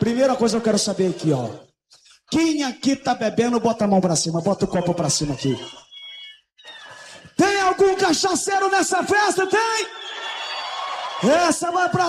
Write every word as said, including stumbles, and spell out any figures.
Primeira coisa eu quero saber aqui, ó. Quem aqui tá bebendo, bota a mão pra cima, bota o copo pra cima aqui. Tem algum cachaceiro nessa festa? Tem? Essa vai pra